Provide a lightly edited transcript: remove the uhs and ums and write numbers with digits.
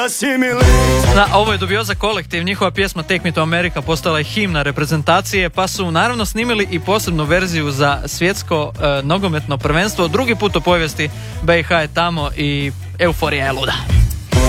Ovo je Dubioza kolektiv, njihova pjesma Take Me to America postala je himna reprezentacije, pa su naravno snimili i posebnu verziju za svjetsko nogometno prvenstvo. Drugi put u povijesti BiH je tamo i euforija je luda.